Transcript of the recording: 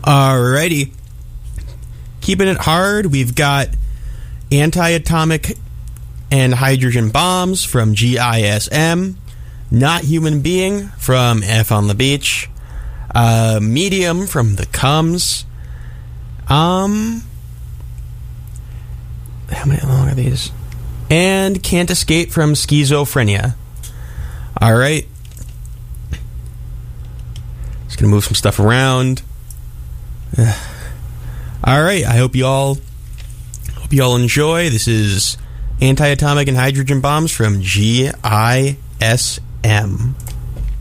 Alrighty. Keeping it hard, we've got Anti-Atomic and Hydrogen Bombs from GISM, Not Human Being from F on the Beach, Medium from The Cums. How many long are these? And Can't Escape from Schizophrenia. Alright. Just gonna move some stuff around. Alright, I hope you all enjoy. This is Anti-Atomic and Hydrogen Bombs from GISM.